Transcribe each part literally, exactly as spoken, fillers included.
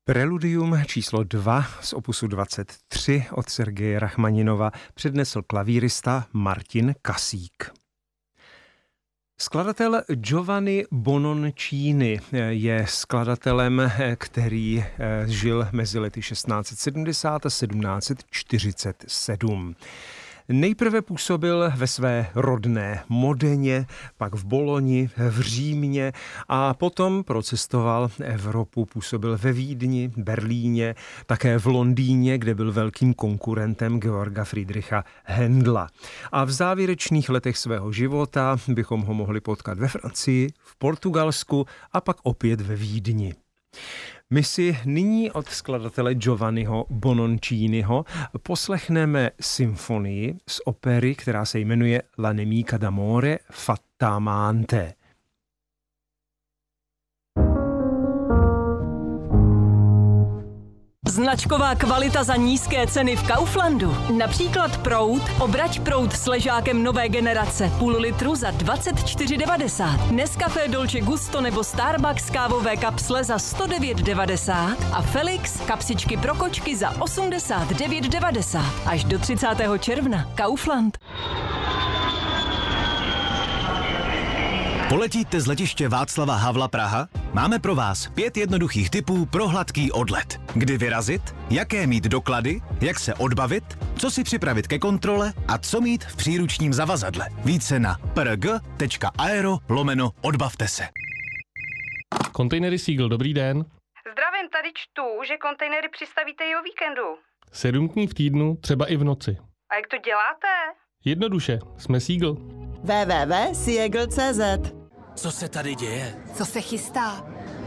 Preludium číslo dva z opusu dvacet tři od Sergeje Rachmaninova přednesl klavírista Martin Kasík. Skladatel Giovanni Bononcini je skladatelem, který žil mezi lety šestnáct set sedmdesát a sedmnáct set čtyřicet sedm. Nejprve působil ve své rodné Modeně, pak v Boloni, v Římě a potom procestoval Evropu, působil ve Vídni, Berlíně, také v Londýně, kde byl velkým konkurentem Georga Friedricha Händla. A v závěrečných letech svého života bychom ho mohli potkat ve Francii, v Portugalsku a pak opět ve Vídni. My si nyní od skladatele Giovanniho Bononciniho poslechneme symfonii z opery, která se jmenuje La nemica d'amore fatta amante. Značková kvalita za nízké ceny v Kauflandu. Například proud, obrať proud s ležákem nové generace, půl litru za dvacet čtyři devadesát. Nescafé Dolce Gusto nebo Starbucks kávové kapsle za sto devět devadesát a Felix kapsičky pro kočky za osmdesát devět devadesát. Až do třicátého června. Kaufland. Poletíte z letiště Václava Havla Praha? Máme pro vás pět jednoduchých tipů pro hladký odlet. Kdy vyrazit, jaké mít doklady, jak se odbavit, co si připravit ke kontrole a co mít v příručním zavazadle. Více na prg.aero lomeno odbavte se. Kontejnery Seagull, dobrý den. Zdravím, tady čtu, že kontejnery přistavíte i o víkendu. Sedm dní v týdnu, třeba i v noci. A jak to děláte? Jednoduše, jsme Seagull. w w w tečka seagull tečka c z. Co se tady děje? Co se chystá?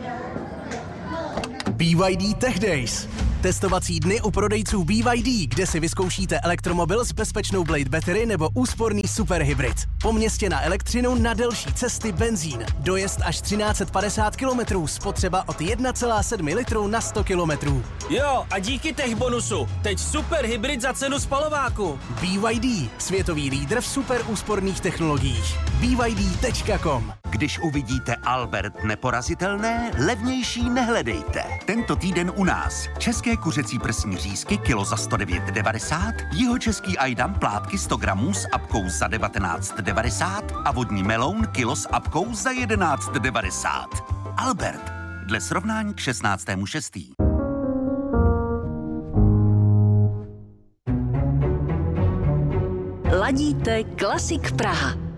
B Y D Tech Days. Testovací dny u prodejců B Y D, kde si vyzkoušíte elektromobil s bezpečnou Blade Battery nebo úsporný superhybrid. Po městě na elektřinu, na delší cesty benzín. Dojezd až třináct set padesát kilometrů, spotřeba od jedna celá sedm litru na sto kilometrů. Jo, a díky tech bonusu. Teď superhybrid za cenu spalováku. B Y D, světový lídr v super úsporných technologiích. B Y D tečka com. Když uvidíte Albert neporazitelné, levnější nehledejte. Tento týden u nás. České kuřecí prsní řízky kilo za sto devět devadesát, jihočeský ajdam plátky sto gramů s apkou za devatenáct devadesát a vodní meloun kilo s apkou za jedenáct devadesát. Albert, dle srovnání k šestnáctému šestého Ladíte Klasik Praha.